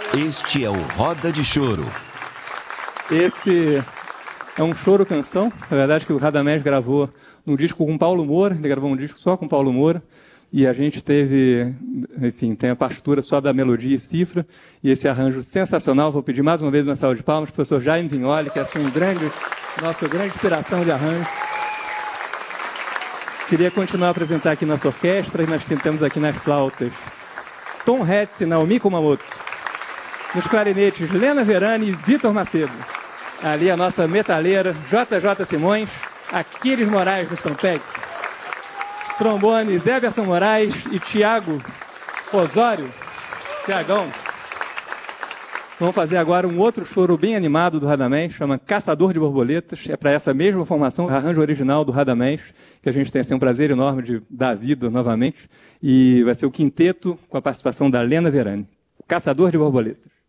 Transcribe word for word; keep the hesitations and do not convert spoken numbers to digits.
Este é o Roda de Choro. Esse é um choro-canção, na verdade, que o Radamés gravou num disco com Paulo Moura. Ele gravou um disco só com Paulo Moura. E a gente teve, enfim, tem a partitura só da melodia e cifra. E esse arranjo sensacional. Vou pedir mais uma vez uma salva de palmas para o professor Jaime Vignoli, que é assim, um grande, nossa grande inspiração de arranjo. Queria continuar a apresentar aqui nossa orquestra. Nós temos aqui nas flautas Tom Hetz e Naomi Kumamoto. Nos clarinetes, Lena Verani e Vitor Macedo. Ali a nossa metaleira, J J Simões, Aquiles Moraes nos trompetes. Trombones, Everson Moraes e Tiago Osório. Tiagão. Vamos fazer agora um outro choro bem animado do Radamés, chama Caçador de Borboletas. É para essa mesma formação, o arranjo original do Radamés, que a gente tem assim, um prazer enorme de dar vida novamente. E vai ser o quinteto com a participação da Lena Verani. Caçador de Borboletas.